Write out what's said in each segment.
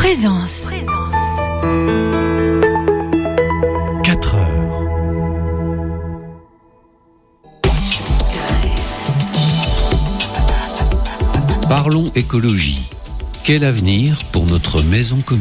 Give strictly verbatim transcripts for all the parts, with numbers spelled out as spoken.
Présence. quatre heures. Parlons écologie. Quel avenir pour notre maison commune ?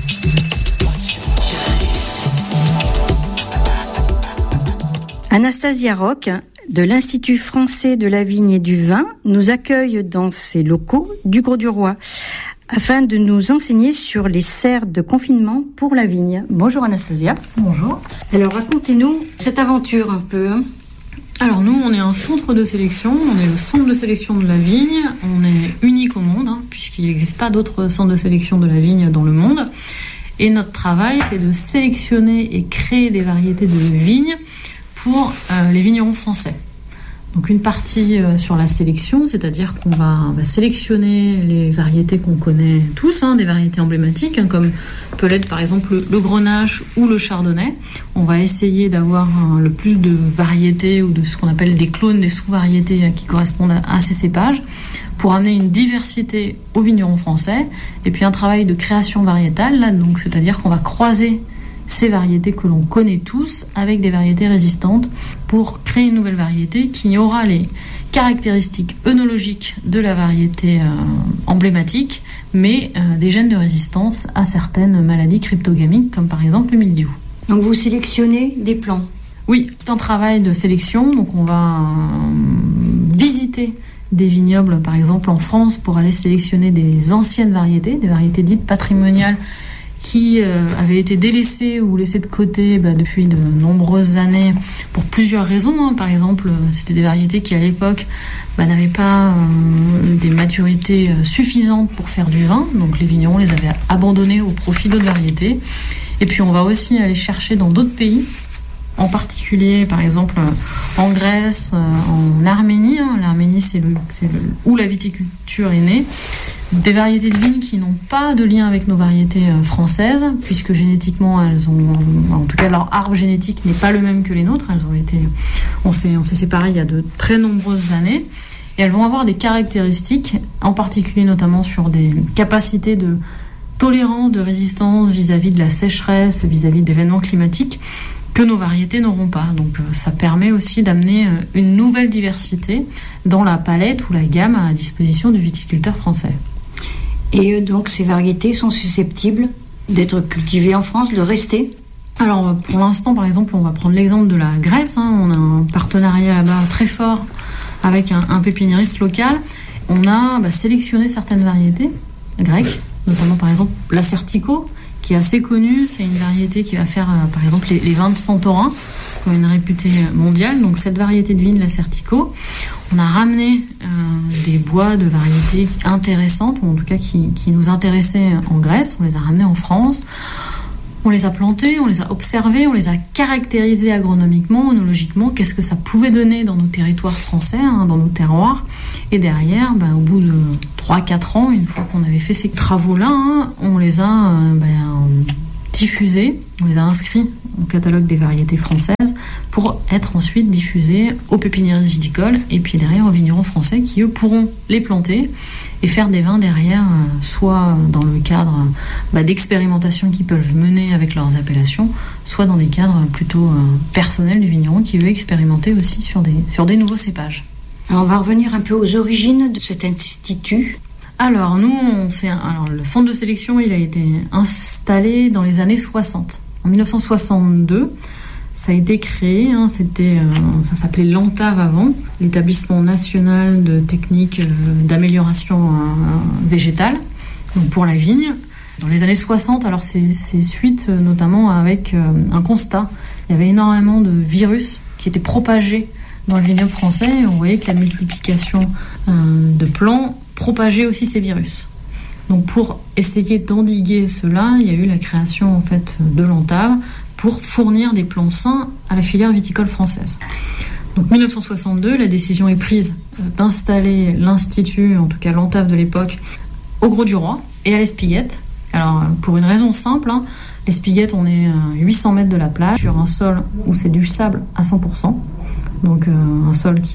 Anastasia Roch, de l'Institut français de la vigne et du vin, nous accueille dans ses locaux du Grau-du-Roi afin de nous enseigner sur les serres de confinement pour la vigne. Bonjour Anastasia. Bonjour. Alors racontez-nous cette aventure un peu. Hein. Alors nous, on est un centre de sélection, on est le centre de sélection de la vigne, on est unique au monde, hein, puisqu'il n'existe pas d'autres centres de sélection de la vigne dans le monde. Et notre travail, c'est de sélectionner et créer des variétés de vignes pour euh, les vignerons français. Donc une partie euh, sur la sélection, c'est-à-dire qu'on va, on va sélectionner les variétés qu'on connaît tous, hein, des variétés emblématiques, hein, comme peut l'être par exemple le, le Grenache ou le Chardonnay. On va essayer d'avoir hein, le plus de variétés ou de ce qu'on appelle des clones, des sous-variétés hein, qui correspondent à, à ces cépages, pour amener une diversité aux vignerons français. Et puis un travail de création variétale, là, donc, c'est-à-dire qu'on va croiser ces variétés que l'on connaît tous avec des variétés résistantes pour créer une nouvelle variété qui aura les caractéristiques œnologiques de la variété euh, emblématique, mais euh, des gènes de résistance à certaines maladies cryptogamiques comme par exemple le mildiou. Donc vous sélectionnez des plants ? Oui, tout un travail de sélection. Donc on va euh, visiter des vignobles par exemple en France pour aller sélectionner des anciennes variétés, des variétés dites patrimoniales qui euh, avaient été délaissées ou laissées de côté bah, depuis de nombreuses années pour plusieurs raisons. Hein. Par exemple, c'était des variétés qui à l'époque bah, n'avaient pas euh, des maturités euh, suffisantes pour faire du vin, donc les vignerons les avaient abandonnées au profit d'autres variétés. Et puis on va aussi aller chercher dans d'autres pays, en particulier par exemple en Grèce, en Arménie. Hein. L'Arménie c'est, le, c'est le, où la viticulture est née. Des variétés de vignes qui n'ont pas de lien avec nos variétés françaises, puisque génétiquement, elles ont, en tout cas leur arbre génétique n'est pas le même que les nôtres. Elles ont été, on s'est, on s'est séparés il y a de très nombreuses années, et elles vont avoir des caractéristiques, en particulier notamment sur des capacités de tolérance, de résistance vis-à-vis de la sécheresse, vis-à-vis d'événements climatiques que nos variétés n'auront pas. Donc ça permet aussi d'amener une nouvelle diversité dans la palette ou la gamme à la disposition du viticulteur français. Et donc ces variétés sont susceptibles d'être cultivées en France, de rester ? Alors pour l'instant, par exemple, on va prendre l'exemple de la Grèce. Hein. On a un partenariat là-bas très fort avec un, un pépiniériste local. On a bah, sélectionné certaines variétés grecques, notamment par exemple l'Acertico, qui est assez connue. C'est une variété qui va faire euh, par exemple les, les vins de Santorin, qui ont une réputée mondiale. Donc cette variété de vigne, l'Acertico, on a ramené euh, des bois de variétés intéressantes, ou en tout cas qui, qui nous intéressaient en Grèce. On les a ramenés en France, on les a plantés, on les a observés, on les a caractérisés agronomiquement, œnologiquement, qu'est-ce que ça pouvait donner dans nos territoires français, hein, dans nos terroirs. Et derrière, bah, au bout de trois à quatre ans, une fois qu'on avait fait ces travaux-là, hein, on les a euh, bah, diffusés, on les a inscrits au catalogue des variétés françaises pour être ensuite diffusés aux pépiniéristes viticoles et puis derrière aux vignerons français qui, eux, pourront les planter et faire des vins derrière, euh, soit dans le cadre bah, d'expérimentations qu'ils peuvent mener avec leurs appellations, soit dans des cadres plutôt euh, personnels du vigneron qui veut expérimenter aussi sur des, sur des nouveaux cépages. Alors on va revenir un peu aux origines de cet institut. Alors nous, on s'est, alors le centre de sélection, il a été installé dans les années soixante. En dix-neuf cent soixante-deux, ça a été créé, hein, c'était, euh, ça s'appelait l'ANTAV avant, l'établissement national de techniques euh, d'amélioration euh, végétale, donc pour la vigne. Dans les années soixante, alors c'est, c'est suite euh, notamment avec euh, un constat. Il y avait énormément de virus qui étaient propagés dans le vignoble français, et on voyait que la multiplication euh, de plants propageait aussi ces virus. Donc pour essayer d'endiguer cela, il y a eu la création en fait de l'ANTAV pour fournir des plants sains à la filière viticole française. Donc dix-neuf cent soixante-deux, la décision est prise d'installer l'institut, en tout cas l'ANTAV de l'époque, au Grau-du-Roi et à l'Espiguette. Alors pour une raison simple, hein, l'Espiguette, on est à huit cents mètres de la plage, sur un sol où c'est du sable à cent pour cent. Donc euh, un sol qui est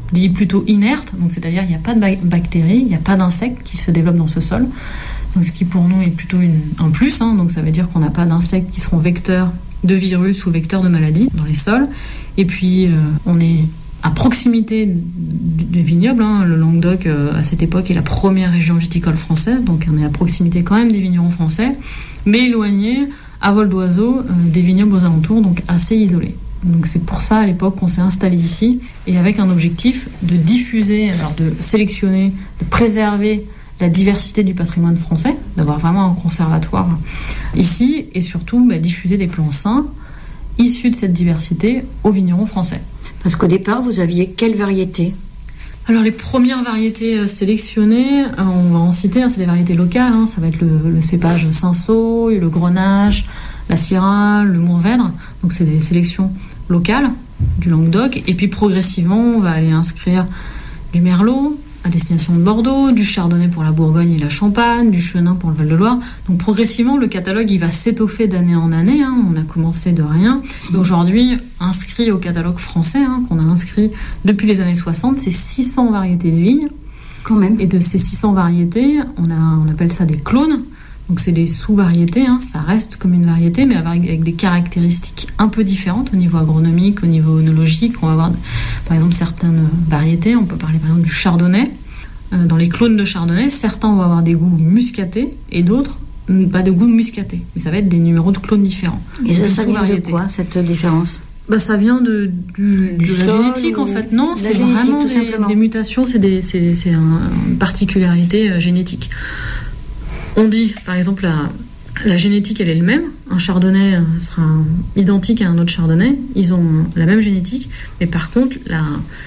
dit plutôt inerte, donc c'est-à-dire il n'y a pas de bactéries, il n'y a pas d'insectes qui se développent dans ce sol. Donc, ce qui pour nous est plutôt une, un plus, hein, donc ça veut dire qu'on n'a pas d'insectes qui seront vecteurs de virus ou vecteurs de maladies dans les sols. Et puis euh, on est à proximité des vignobles, hein. Le Languedoc euh, à cette époque est la première région viticole française, donc on est à proximité quand même des vignerons français, mais éloigné à vol d'oiseau euh, des vignobles aux alentours, donc assez isolés. Donc c'est pour ça à l'époque qu'on s'est installé ici, et avec un objectif de diffuser, alors de sélectionner, de préserver la diversité du patrimoine français, d'avoir vraiment un conservatoire ici, et surtout bah, diffuser des plants sains issus de cette diversité aux vignerons français. Parce qu'au départ, vous aviez quelle variété ? Alors les premières variétés sélectionnées, on va en citer, hein, c'est des variétés locales, hein, ça va être le, le cépage Cinsault, le Grenache, la Syrah, le Mourvèdre, donc c'est des sélections locales du Languedoc, et puis progressivement on va aller inscrire du Merlot à destination de Bordeaux, du Chardonnay pour la Bourgogne et la Champagne, du Chenin pour le Val-de-Loire. Donc progressivement, le catalogue il va s'étoffer d'année en année. Hein. On a commencé de rien. Et aujourd'hui, inscrit au catalogue français, hein, qu'on a inscrit depuis les années soixante, c'est six cents variétés de vignes. Quand même. Et de ces six cents variétés, on, a, on appelle ça des clones. Donc c'est des sous-variétés, hein. Ça reste comme une variété, mais avec, avec des caractéristiques un peu différentes au niveau agronomique, au niveau œnologique. On va avoir par exemple certaines variétés, on peut parler par exemple du Chardonnay. Euh, dans les clones de Chardonnay, certains vont avoir des goûts muscatés et d'autres pas de goûts muscatés. Mais ça va être des numéros de clones différents. Et ça, ça vient de quoi, cette différence ? Bah, ça vient de, du, du de la génétique, ou... en fait. Non, c'est génétique, vraiment des, des mutations, c'est, des, c'est, c'est un, une particularité euh, génétique. On dit, par exemple, la, la génétique, elle est le même. Un chardonnay sera identique à un autre chardonnay. Ils ont la même génétique. Mais par contre, la,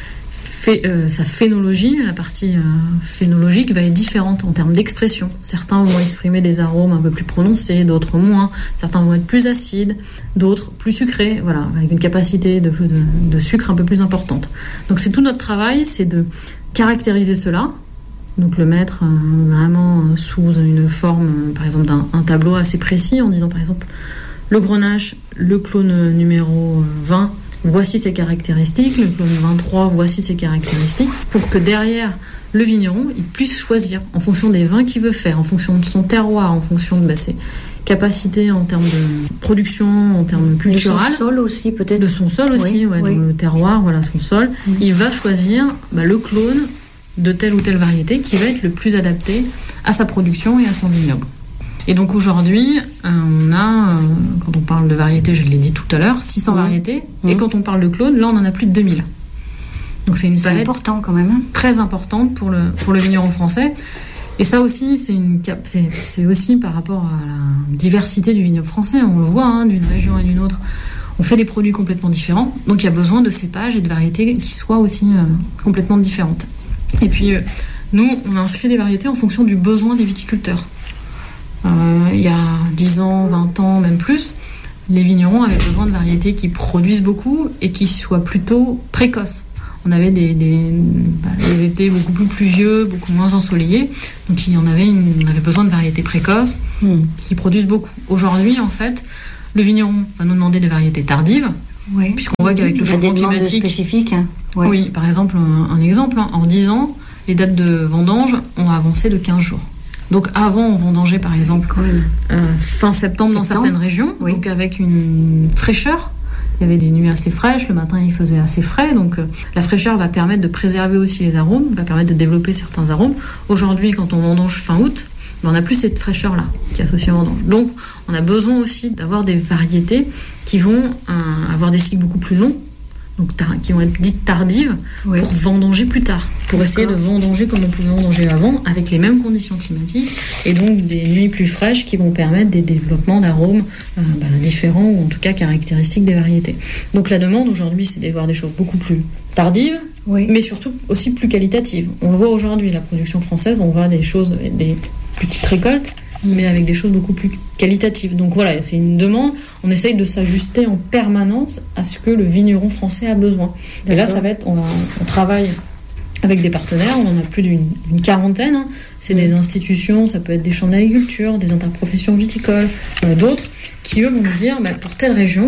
phé, euh, sa phénologie, la partie euh, phénologique, va être différente en termes d'expression. Certains vont exprimer des arômes un peu plus prononcés, d'autres moins. Certains vont être plus acides, d'autres plus sucrés. Voilà, avec une capacité de, de, de sucre un peu plus importante. Donc c'est tout notre travail, c'est de caractériser cela. Donc le mettre euh, vraiment sous une forme, euh, par exemple d'un un tableau assez précis, en disant par exemple le Grenache, le clone numéro vingt, voici ses caractéristiques, le clone vingt-trois, voici ses caractéristiques, pour que derrière le vigneron, il puisse choisir en fonction des vins qu'il veut faire, en fonction de son terroir, en fonction de bah, ses capacités en termes de production, en termes culturels. De son sol aussi peut-être. De son sol aussi, oui, ouais, oui. Dans le terroir, voilà, son sol. Mmh. Il va choisir bah, le clone de telle ou telle variété qui va être le plus adapté à sa production et à son vignoble. Et donc aujourd'hui, euh, on a, euh, quand on parle de variétés, je l'ai dit tout à l'heure, six cents mmh. variétés, mmh. et quand on parle de clones, là on en a plus de deux mille. Donc c'est une c'est palette important quand même. Très importante pour le, pour le vigneron français. Et ça aussi, c'est, une, c'est, c'est aussi par rapport à la diversité du vignoble français, on le voit hein, d'une région et d'une autre. On fait des produits complètement différents, donc il y a besoin de cépages et de variétés qui soient aussi euh, complètement différentes. Et puis, euh, nous, on a inscrit des variétés en fonction du besoin des viticulteurs. Euh, il y a dix ans, vingt ans, même plus, les vignerons avaient besoin de variétés qui produisent beaucoup et qui soient plutôt précoces. On avait des, des, bah, des étés beaucoup plus pluvieux, beaucoup moins ensoleillés, donc il y en avait une, on avait besoin de variétés précoces mmh. qui produisent beaucoup. Aujourd'hui, en fait, le vigneron va nous demander des variétés tardives, oui. puisqu'on voit qu'avec le changement climatique... spécifiques, hein. Ouais. Oui, par exemple, un, un exemple, hein, en dix ans, les dates de vendange ont avancé de quinze jours. Donc avant, on vendangeait par exemple euh, fin septembre, septembre dans certaines régions, oui. donc avec une fraîcheur. Il y avait des nuits assez fraîches, le matin il faisait assez frais, donc euh, la fraîcheur va permettre de préserver aussi les arômes, va permettre de développer certains arômes. Aujourd'hui, quand on vendange fin août, ben, on n'a plus cette fraîcheur-là qui est associée au vendange. Donc on a besoin aussi d'avoir des variétés qui vont euh, avoir des cycles beaucoup plus longs, donc tar- qui vont être dites tardives, oui. pour vendanger plus tard, pour D'accord. essayer de vendanger comme on pouvait vendanger avant, avec les mêmes conditions climatiques, et donc des nuits plus fraîches qui vont permettre des développements d'arômes euh, bah, différents, ou en tout cas caractéristiques des variétés. Donc la demande aujourd'hui, c'est d'avoir des choses beaucoup plus tardives, oui. mais surtout aussi plus qualitatives. On le voit aujourd'hui, la production française, on voit des choses, des petites récoltes, mais avec des choses beaucoup plus qualitatives. Donc voilà, c'est une demande. On essaye de s'ajuster en permanence à ce que le vigneron français a besoin. Et là, ça va être, on, va, on travaille avec des partenaires, on en a plus d'une, d'une quarantaine. Hein. C'est oui. des institutions, ça peut être des chambres d'agriculture, des interprofessions viticoles, euh, d'autres, qui eux vont nous dire, bah, pour telle région,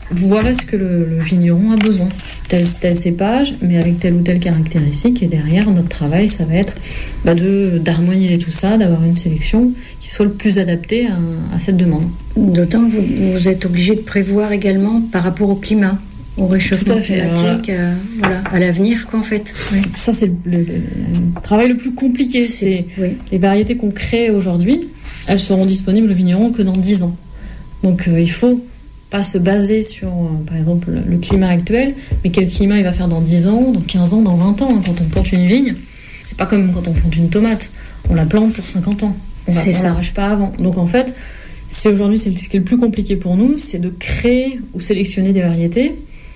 voilà ce que le, le vigneron a besoin. Tel, tel cépage, mais avec telle ou telle caractéristique. Et derrière, notre travail, ça va être bah, de, d'harmoniser tout ça, d'avoir une sélection qui soit le plus adaptée à, à cette demande. D'autant que vous, vous êtes obligé de prévoir également par rapport au climat, au réchauffement climatique, à, voilà, à l'avenir, quoi, en fait. Oui. Ça, c'est le, le, le travail le plus compliqué. C'est, c'est oui. Les variétés qu'on crée aujourd'hui, elles seront disponibles au vigneron que dans dix ans. Donc, euh, il faut pas se baser sur, euh, par exemple, le, le climat actuel, mais quel climat il va faire dans dix ans, dans quinze ans, dans vingt ans. Hein, quand on plante une vigne, c'est pas comme quand on plante une tomate. On la plante pour cinquante ans. On va, on l'arrache pas avant. Donc, en fait, c'est aujourd'hui, c'est ce qui est le plus compliqué pour nous, c'est de créer ou sélectionner des variétés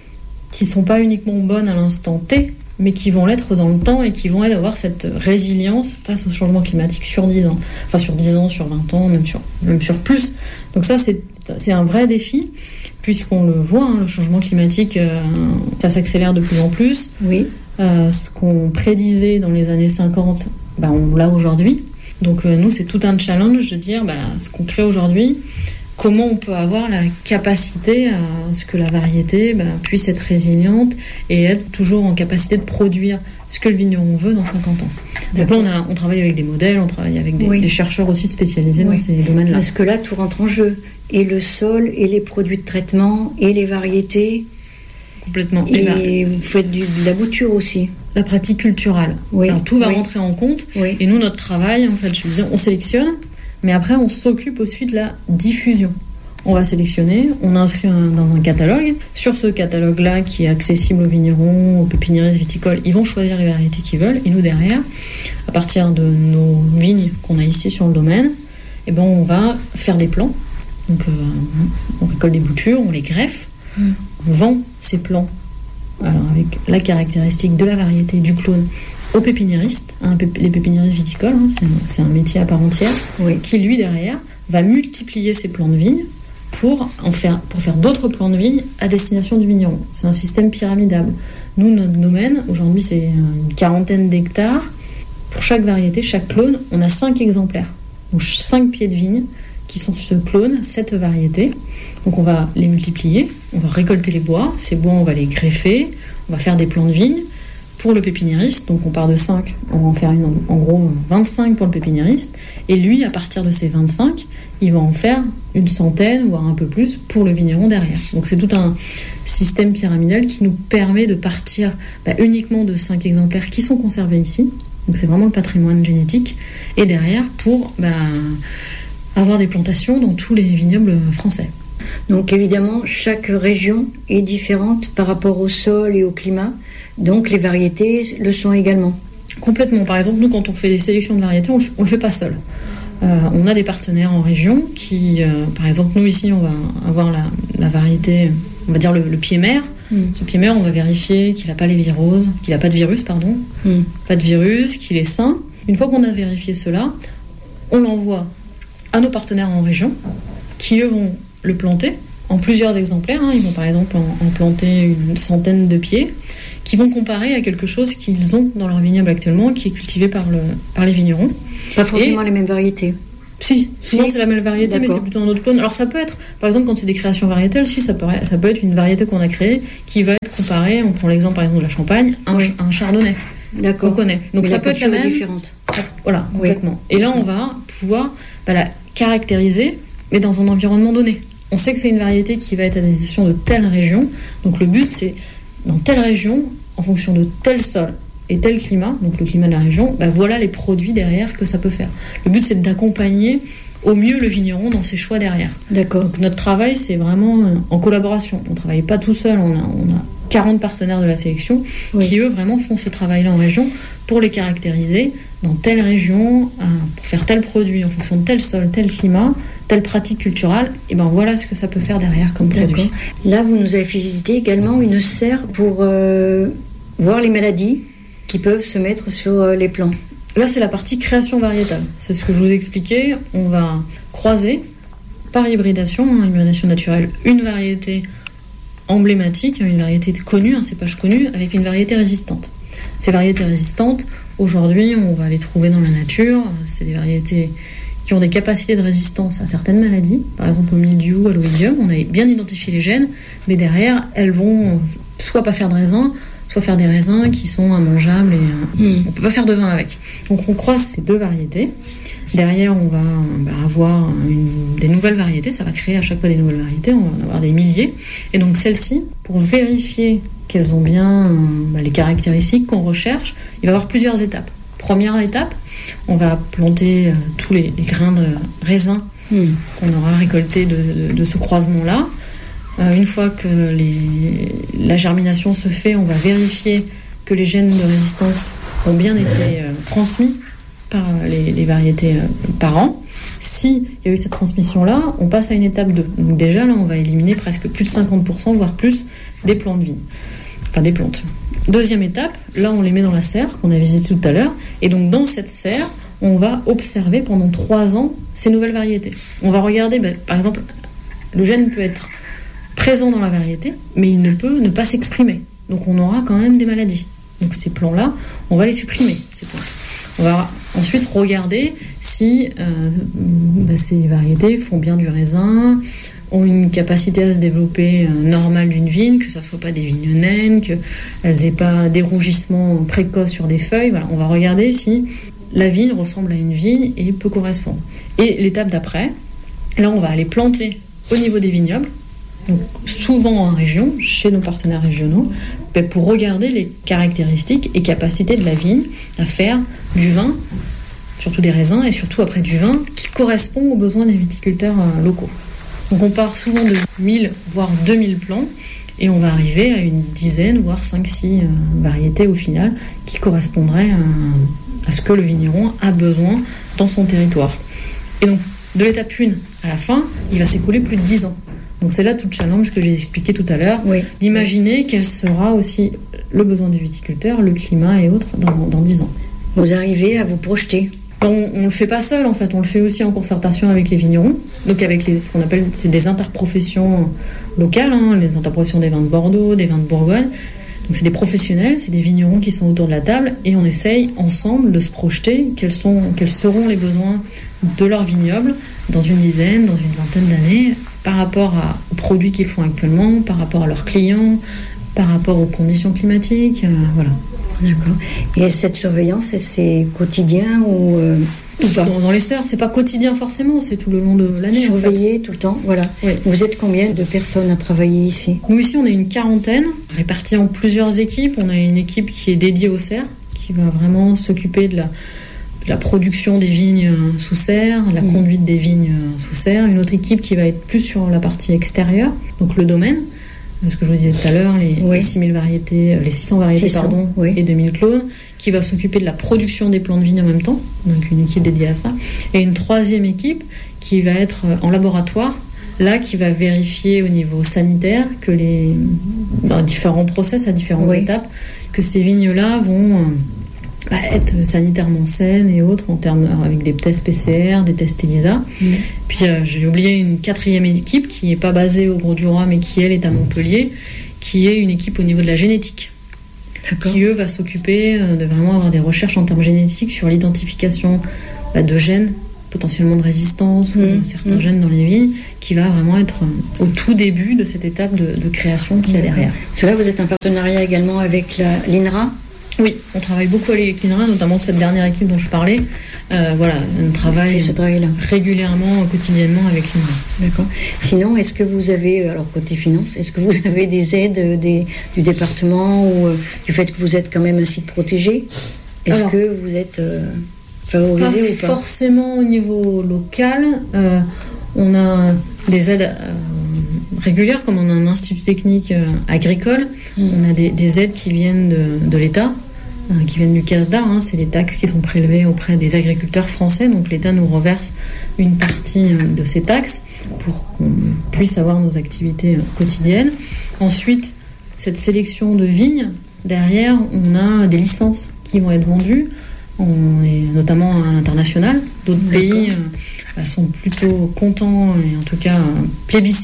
qui sont pas uniquement bonnes à l'instant T, mais qui vont l'être dans le temps et qui vont avoir cette résilience face au changement climatique sur dix ans. Enfin, sur dix ans, sur vingt ans, même sur, même sur plus. Donc ça, c'est, c'est un vrai défi, puisqu'on le voit, hein, le changement climatique, euh, ça s'accélère de plus en plus. Oui. Euh, ce qu'on prédisait dans les années cinquante, bah, on l'a aujourd'hui. Donc euh, nous, c'est tout un challenge de dire bah, ce qu'on crée aujourd'hui, comment on peut avoir la capacité à ce que la variété bah, puisse être résiliente et être toujours en capacité de produire ce que le vigneron veut dans cinquante ans. Donc là, on, a, on travaille avec des modèles, on travaille avec des, oui. des chercheurs aussi spécialisés oui. dans ces domaines-là. Parce que là, tout rentre en jeu. Et le sol, et les produits de traitement, et les variétés. Complètement. Et, et vous faites du, de la bouture aussi. La pratique culturelle. Oui. Alors, tout va oui. rentrer en compte. Oui. Et nous, notre travail, en fait, je disais, on sélectionne, mais après, on s'occupe aussi de la diffusion. On va sélectionner, on inscrit un, dans un catalogue. Sur ce catalogue-là, qui est accessible aux vignerons, aux pépiniéristes viticoles, ils vont choisir les variétés qu'ils veulent. Et nous, derrière, à partir de nos vignes qu'on a ici sur le domaine, eh ben, on va faire des plants. Donc, euh, on récolte des boutures, on les greffe, mmh. on vend ces plants, alors avec la caractéristique de la variété du clone, aux pépiniéristes, hein, pép- les pépiniéristes viticoles, hein, c'est, un, c'est un métier à part entière, oui. qui lui derrière va multiplier ces plants de vigne pour en faire, pour faire d'autres plants de vigne à destination du vigneron. C'est un système pyramidal. Nous, notre domaine, aujourd'hui, c'est une quarantaine d'hectares. Pour chaque variété, chaque clone, on a cinq exemplaires, donc cinq pieds de vigne qui sont ce clone, cette variété. Donc on va les multiplier, on va récolter les bois, ces bois on va les greffer, on va faire des plants de vigne pour le pépiniériste, donc on part de cinq, on va en faire une, en gros vingt-cinq pour le pépiniériste, et lui à partir de ces vingt-cinq, il va en faire une centaine, voire un peu plus pour le vigneron derrière. Donc c'est tout un système pyramidal qui nous permet de partir bah, uniquement de cinq exemplaires qui sont conservés ici, donc c'est vraiment le patrimoine génétique, et derrière pour bah, avoir des plantations dans tous les vignobles français. Donc évidemment, chaque région est différente par rapport au sol et au climat, donc les variétés le sont également. Complètement. Par exemple, nous, quand on fait des sélections de variétés, on ne le fait pas seul. Euh, on a des partenaires en région qui, euh, par exemple, nous ici, on va avoir la, la variété, on va dire le, le pied mère. Mm. Ce pied mère, on va vérifier qu'il n'a pas les viroses, qu'il n'a pas de virus, pardon, mm. pas de virus, qu'il est sain. Une fois qu'on a vérifié cela, on l'envoie à nos partenaires en région, qui eux vont le planter en plusieurs exemplaires. Hein. Ils vont par exemple en, en planter une centaine de pieds, qui vont comparer à quelque chose qu'ils ont dans leur vignoble actuellement, qui est cultivé par, le, par les vignerons. Pas forcément Et, les mêmes variétés. Si, souvent si. C'est la même variété, D'accord. mais c'est plutôt un autre clone. Alors ça peut être, par exemple, quand c'est des créations variétales, si, ça peut, ça peut être une variété qu'on a créée qui va être comparée, on prend l'exemple par exemple de la Champagne, à un, oui. un chardonnay. D'accord. On connaît. Donc mais ça la peut être la même. Différente. Ça, voilà, complètement. Oui. Et là, on va pouvoir bah, la caractériser, mais dans un environnement donné. On sait que c'est une variété qui va être à destination de telle région. Donc le but, c'est dans telle région, en fonction de tel sol et tel climat, donc le climat de la région, bah voilà les produits derrière que ça peut faire. Le but, c'est d'accompagner au mieux le vigneron dans ses choix derrière. D'accord. Donc notre travail, c'est vraiment en collaboration. On ne travaille pas tout seul, on a, on a quarante partenaires de la sélection oui. qui, eux, vraiment font ce travail-là en région pour les caractériser dans telle région, euh, pour faire tel produit en fonction de tel sol, tel climat, telle pratique culturelle, et ben voilà ce que ça peut faire derrière comme D'accord. produit. Là, vous nous avez fait visiter également une serre pour euh, voir les maladies qui peuvent se mettre sur euh, les plants. Là, c'est la partie création variétale. C'est ce que je vous expliquais. On va croiser par hybridation, hein, hybridation naturelle, une variété emblématique, une variété connue, un cépage connu, avec une variété résistante. Ces variétés résistantes, aujourd'hui, on va les trouver dans la nature. C'est des variétés qui ont des capacités de résistance à certaines maladies, par exemple au mildiou, à l'oïdium. On a bien identifié les gènes, mais derrière, elles vont soit pas faire de raisins, soit faire des raisins qui sont immangeables et euh, mmh. on peut pas faire de vin avec. Donc on croise ces deux variétés. Derrière, on va bah, avoir une, des nouvelles variétés. Ça va créer à chaque fois des nouvelles variétés. On va en avoir des milliers. Et donc celles-ci, pour vérifier qu'elles ont bien euh, bah, les caractéristiques qu'on recherche, il va y avoir plusieurs étapes. Première étape, on va planter euh, tous les, les grains de raisins mmh. qu'on aura récoltés de, de, de ce croisement-là. Euh, une fois que les, la germination se fait, on va vérifier que les gènes de résistance ont bien été euh, transmis par les, les variétés euh, parents. S'il y a eu cette transmission-là, on passe à une étape deux. Donc déjà, là, on va éliminer presque plus de cinquante pour cent, voire plus, des plants de vigne. Enfin, des plantes. Deuxième étape, là, on les met dans la serre qu'on a visitée tout à l'heure. Et donc, dans cette serre, on va observer pendant trois ans ces nouvelles variétés. On va regarder, bah, par exemple, le gène peut être présent dans la variété, mais il ne peut ne pas s'exprimer. Donc, on aura quand même des maladies. Donc, ces plants-là, on va les supprimer, ces plantes. On va ensuite regarder si euh, bah, ces variétés font bien du raisin, ont une capacité à se développer euh, normale d'une vigne, que ça ne soit pas des vignes naines, qu'elles n'aient pas des rougissements précoces sur des feuilles. Voilà, on va regarder si la vigne ressemble à une vigne et peut correspondre. Et l'étape d'après, là on va aller planter au niveau des vignobles, donc souvent en région, chez nos partenaires régionaux, pour regarder les caractéristiques et capacités de la vigne à faire du vin, surtout des raisins, et surtout après du vin qui correspond aux besoins des viticulteurs locaux. Donc on part souvent de mille voire deux mille plants et on va arriver à une dizaine voire cinq six variétés au final qui correspondraient à, à ce que le vigneron a besoin dans son territoire. Et donc de l'étape un à la fin, il va s'écouler plus de dix ans. Donc c'est là tout le challenge que j'ai expliqué tout à l'heure, oui. d'imaginer quel sera aussi le besoin du viticulteur, le climat et autres dans, dans dix ans. Vous arrivez à vous projeter ? On ne le fait pas seul, en fait, on le fait aussi en concertation avec les vignerons, donc avec les, ce qu'on appelle c'est des interprofessions locales, hein, les interprofessions des vins de Bordeaux, des vins de Bourgogne. Donc c'est des professionnels, c'est des vignerons qui sont autour de la table et on essaye ensemble de se projeter quels, sont, quels seront les besoins de leur vignoble dans une dizaine, dans une vingtaine d'années, par rapport à, aux produits qu'ils font actuellement, par rapport à leurs clients, par rapport aux conditions climatiques, euh, voilà. D'accord. Et cette surveillance, c'est quotidien ou, euh, ou pas ? Dans, dans les serres, c'est pas quotidien forcément, c'est tout le long de l'année. Surveillé en fait. tout le temps, voilà. Oui. Vous êtes combien de personnes à travailler ici ? Nous ici, on est une quarantaine, réparties en plusieurs équipes. On a une équipe qui est dédiée aux serres, qui va vraiment s'occuper de la, de la production des vignes sous serre, la mmh. conduite des vignes sous serre. Une autre équipe qui va être plus sur la partie extérieure, donc le domaine. Ce que je vous disais tout à l'heure, les, oui. les six mille variétés, les six cents variétés six cents, pardon, oui. et deux mille clones, qui va s'occuper de la production des plants de vigne en même temps, donc une équipe dédiée à ça, et une troisième équipe qui va être en laboratoire, là qui va vérifier au niveau sanitaire que les dans différents process à différentes oui. étapes, que ces vignes-là vont bah, être sanitairement saines et autres en termes avec des tests P C R, des tests ELISA. Mmh. Puis euh, j'ai oublié une quatrième équipe qui n'est pas basée au Gros-du-Roi mais qui elle est à Montpellier, qui est une équipe au niveau de la génétique. D'accord. Qui eux va s'occuper euh, de vraiment avoir des recherches en termes génétiques sur l'identification bah, de gènes potentiellement de résistance mmh. ou certains mmh. gènes dans les vignes, qui va vraiment être euh, au tout début de cette étape de, de création qu'il y a derrière. C'est là vous êtes en partenariat également avec la, l'I N R A ? Oui, on travaille beaucoup avec l'I N R A, notamment cette dernière équipe dont je parlais. Euh, voilà, on travaille régulièrement, quotidiennement avec l'I N R A. D'accord. Sinon, est-ce que vous avez, alors côté finance, est-ce que vous avez des aides des, du département ou euh, du fait que vous êtes quand même un site protégé ? Est-ce alors, que vous êtes euh, favorisé ou pas ? Forcément au niveau local, euh, on a des aides euh, régulières, comme on a un institut technique euh, agricole, mmh. on a des, des aides qui viennent de, de l'État, euh, qui viennent du CASDA, hein, c'est les taxes qui sont prélevées auprès des agriculteurs français, donc l'État nous reverse une partie euh, de ces taxes pour qu'on puisse avoir nos activités euh, quotidiennes. Ensuite, cette sélection de vignes, derrière, on a des licences qui vont être vendues, on est notamment à l'international. D'autres D'accord. pays euh, bah, sont plutôt contents et en tout cas euh, plébiscitent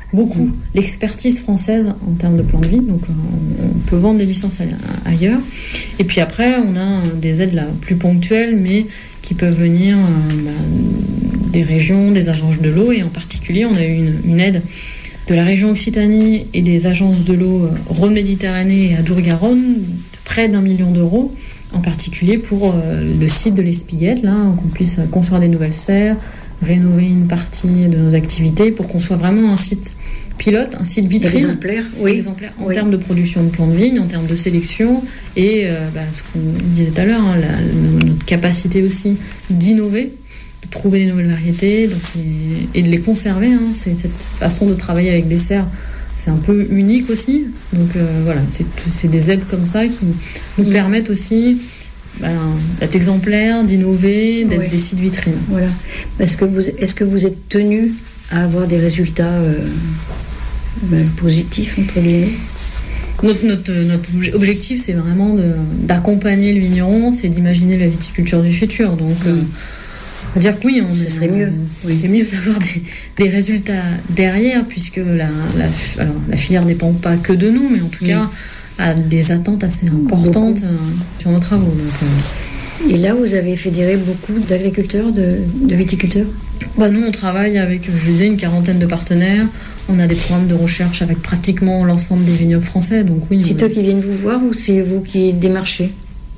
beaucoup l'expertise française en termes de plan de vie. Donc on, on peut vendre des licences ailleurs. Et puis après, on a des aides là, plus ponctuelles, mais qui peuvent venir euh, bah, des régions, des agences de l'eau. Et en particulier, on a eu une, une aide de la région Occitanie et des agences de l'eau Rhône-Méditerranée et Adour-Garonne, près d'un million d'euros, en particulier pour euh, le site de l'Espiguette, là, qu'on puisse construire des nouvelles serres, rénover une partie de nos activités pour qu'on soit vraiment un site pilote, un site vitrine, exemplaire, oui. exemplaire en oui. termes de production de plants de vigne, en termes de sélection et euh, bah, ce qu'on disait tout à l'heure, hein, la, notre capacité aussi d'innover, de trouver des nouvelles variétés donc c'est, et de les conserver. Hein, c'est, cette façon de travailler avec des serres, c'est un peu unique aussi. Donc euh, voilà, c'est, c'est des aides comme ça qui nous mmh. permettent aussi ben, d'être exemplaires, d'innover, d'être oui. des sites vitrines. Voilà. Est-ce que vous, est-ce que vous êtes tenu à avoir des résultats euh, ben, positifs, entre guillemets ? Notre, notre, notre objectif, c'est vraiment de, d'accompagner le vigneron, c'est d'imaginer la viticulture du futur. Donc, mmh. euh, on va dire que oui, on, ce serait mieux. C'est oui. mieux d'avoir des, des résultats derrière, puisque la, la, alors, la filière ne dépend pas que de nous, mais en tout mmh. cas, a des attentes assez importantes euh, sur nos travaux. Donc, euh... Et là, vous avez fédéré beaucoup d'agriculteurs, de, de viticulteurs ? Bah, nous, on travaille avec, je disais, une quarantaine de partenaires. On a des programmes de recherche avec pratiquement l'ensemble des vignobles français. Donc, oui, c'est on... eux qui viennent vous voir ou c'est vous qui démarchez ?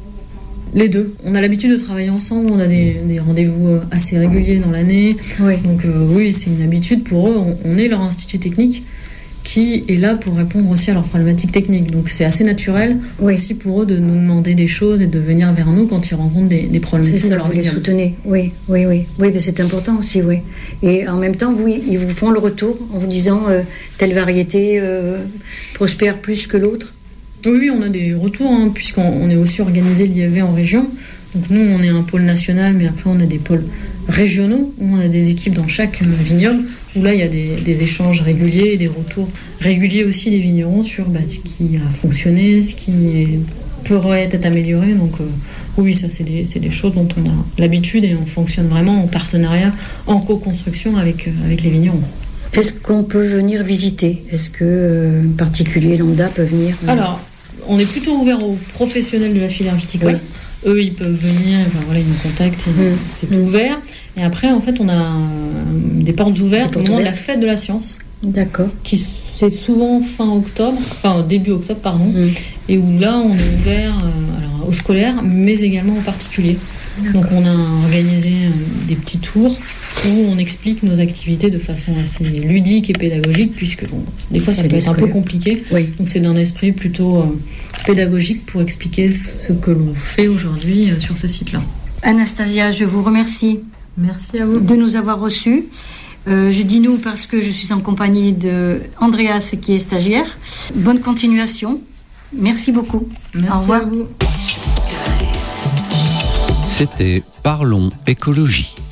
Les deux. On a l'habitude de travailler ensemble. On a des, des rendez-vous assez réguliers dans l'année. Oui. Donc, euh, oui, c'est une habitude pour eux. On, on est leur institut technique qui est là pour répondre aussi à leurs problématiques techniques. Donc c'est assez naturel oui. aussi pour eux de nous demander des choses et de venir vers nous quand ils rencontrent des, des problématiques. C'est ça, de leur vous les soutenez. Oui, oui, oui. Oui, mais c'est important aussi, oui. Et en même temps, vous, ils vous font le retour en vous disant euh, telle variété euh, prospère plus que l'autre. Oui, oui, on a des retours, hein, puisqu'on on est aussi organisé l'I F V en région. Donc nous, on est un pôle national, mais après on a des pôles régionaux, où on a des équipes dans chaque vignoble, où là il y a des, des échanges réguliers et des retours réguliers aussi des vignerons sur bah, ce qui a fonctionné, ce qui est, pourrait être amélioré. Donc euh, oui, ça c'est des, c'est des choses dont on a l'habitude et on fonctionne vraiment en partenariat, en co-construction avec, euh, avec les vignerons. Est-ce qu'on peut venir visiter ? Est-ce que euh, un particulier lambda peut venir euh... Alors, on est plutôt ouvert aux professionnels de la filière viticole. Oui. Eux, ils peuvent venir, enfin, voilà, ils nous contactent, mmh. c'est tout mmh. ouvert. Et après, en fait, on a des portes ouvertes au moment ouvertes. de la fête de la science. D'accord. Qui c'est souvent fin octobre, enfin début octobre, pardon. Mmh. Et où là, on est ouvert euh, alors, aux scolaires, mais également aux particuliers. D'accord. Donc, on a organisé euh, des petits tours où on explique nos activités de façon assez ludique et pédagogique, puisque bon, des fois, ça, ça peut être un peu compliqué. Oui. Donc, c'est d'un esprit plutôt euh, pédagogique pour expliquer ce que l'on fait aujourd'hui euh, sur ce site-là. Anastasia, je vous remercie. Merci à vous. De nous avoir reçus. Euh, je dis nous parce que je suis en compagnie de Andreas qui est stagiaire. Bonne continuation. Merci beaucoup. Merci. Au revoir. À vous. C'était Parlons écologie.